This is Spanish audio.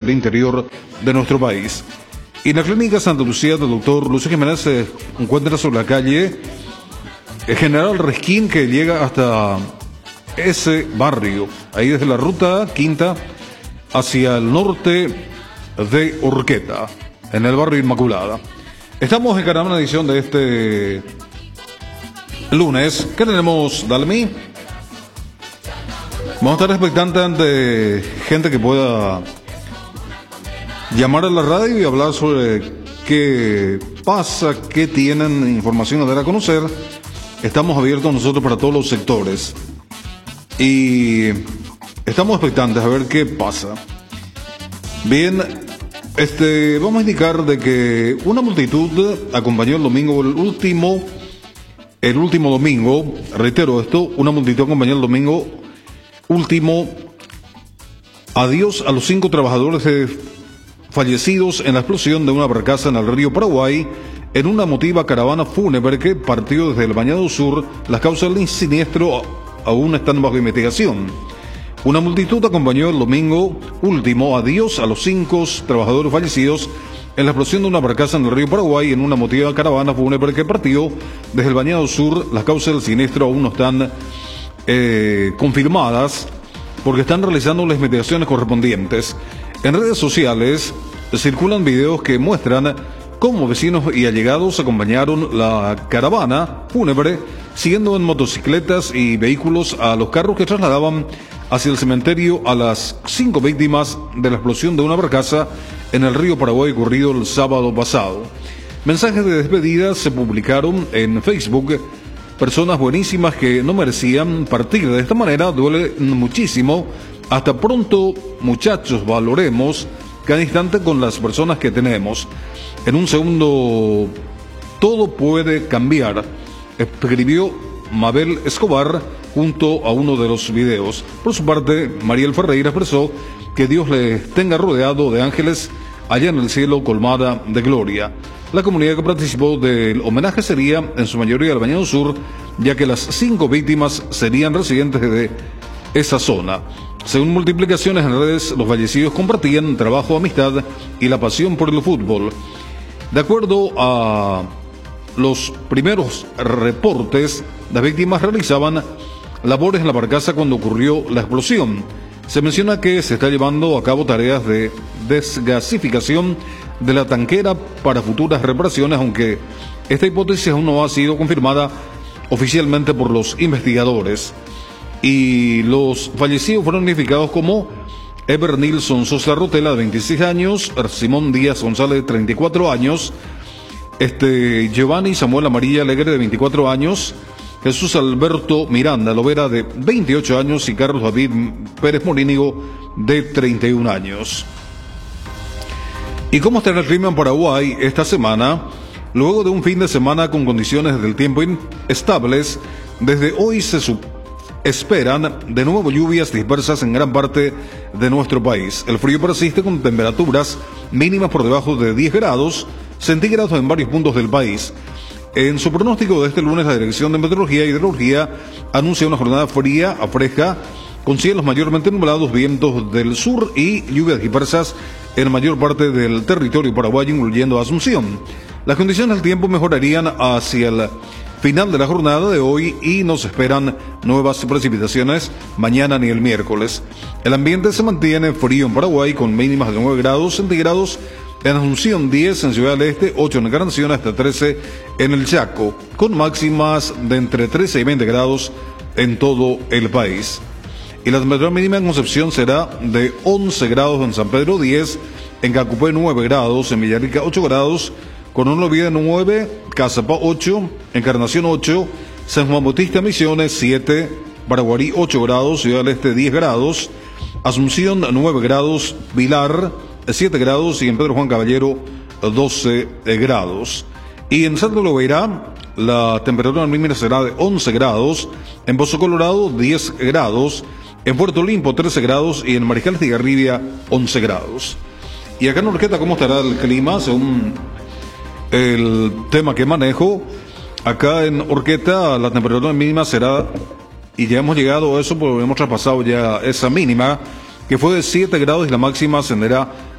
del interior de nuestro país. Y en la clínica Santa Lucía del doctor Lucio Jiménez se encuentra sobre la calle General Resquín, que llega hasta ese barrio, ahí desde la ruta quinta hacia el norte de Urqueta, en el barrio Inmaculada. Estamos encarando una edición de este lunes. ¿Qué tenemos, Dalmi? Vamos a estar expectantes de gente que pueda llamar a la radio y hablar sobre qué pasa, qué tienen información a dar a conocer. Estamos abiertos nosotros para todos los sectores y estamos expectantes a ver qué pasa. Bien, vamos a indicar de que una multitud acompañó el domingo, el último domingo, reitero esto, una multitud acompañó el domingo último adiós a los 5 trabajadores fallecidos en la explosión de una barcaza en el río Paraguay, en una emotiva caravana fúnebre que partió desde el Bañado Sur. Las causas del siniestro aún están bajo investigación. Una multitud acompañó el domingo último adiós a los 5 trabajadores fallecidos en la explosión de una barcaza en el río Paraguay, en una emotiva caravana fúnebre que partió desde el Bañado Sur. Las causas del siniestro aún no están confirmadas porque están realizando las investigaciones correspondientes. En redes sociales circulan videos que muestran cómo vecinos y allegados acompañaron la caravana fúnebre siguiendo en motocicletas y vehículos a los carros que trasladaban hacia el cementerio a las 5 víctimas de la explosión de una barcaza en el río Paraguay ocurrido el sábado pasado. Mensajes de despedida se publicaron en Facebook. Personas buenísimas que no merecían partir de esta manera, duele muchísimo. Hasta pronto, muchachos, valoremos cada instante con las personas que tenemos. En un segundo, todo puede cambiar, escribió Mabel Escobar junto a uno de los videos. Por su parte, Mariel Ferreira expresó que Dios les tenga rodeado de ángeles allá en el cielo, colmada de gloria. La comunidad que participó del homenaje sería en su mayoría del Bañado Sur, ya que las 5 víctimas serían residentes de esa zona. Según multiplicaciones en redes, los fallecidos compartían trabajo, amistad y la pasión por el fútbol. De acuerdo a los primeros reportes, las víctimas realizaban labores en la barcaza cuando ocurrió la explosión. Se menciona que se está llevando a cabo tareas de desgasificación de la tanquera para futuras reparaciones, aunque esta hipótesis aún no ha sido confirmada oficialmente por los investigadores. Y los fallecidos fueron identificados como Eber Nilson Sosa Rotela, de 26 años, Simón Díaz González, de 34 años, Giovanni Samuel Amarilla Alegre, de 24 años, Jesús Alberto Miranda Lovera, de 28 años, y Carlos David Pérez Morínigo, de 31 años. ¿Y cómo estará el clima en Paraguay esta semana? Luego de un fin de semana con condiciones del tiempo estables, desde hoy se esperan de nuevo lluvias dispersas en gran parte de nuestro país. El frío persiste con temperaturas mínimas por debajo de 10 grados centígrados en varios puntos del país. En su pronóstico de este lunes, la Dirección de Meteorología e Hidrología anuncia una jornada fría a fresca, con cielos mayormente nublados, vientos del sur y lluvias dispersas en mayor parte del territorio paraguayo, incluyendo Asunción. Las condiciones del tiempo mejorarían hacia el final de la jornada de hoy y no se esperan nuevas precipitaciones mañana ni el miércoles. El ambiente se mantiene frío en Paraguay con mínimas de 9 grados centígrados, en Asunción 10, en Ciudad del Este 8, en Encarnación hasta 13 en el Chaco, con máximas de entre 13 y 20 grados en todo el país. Y la temperatura mínima en Concepción será de 11 grados en San Pedro, 10 en Cacupé, 9 grados en Villarrica, 8 grados, Coronel Oviedo 9, Cazapá 8, Encarnación 8, San Juan Bautista Misiones 7, Paraguarí 8 grados, Ciudad del Este 10 grados, Asunción 9 grados, Pilar 7 grados y en Pedro Juan Caballero 12 grados. Y en Salto Lobeira la temperatura mínima será de 11 grados, en Pozo Colorado 10 grados, en Puerto Limpo 13 grados y en Mariscal Estigarribia 11 grados. Y acá en Urqueta, ¿cómo estará el clima? Según el tema que manejo, acá en Urqueta la temperatura mínima será, y ya hemos llegado a eso porque hemos traspasado ya esa mínima, que fue de 7 grados y la máxima ascenderá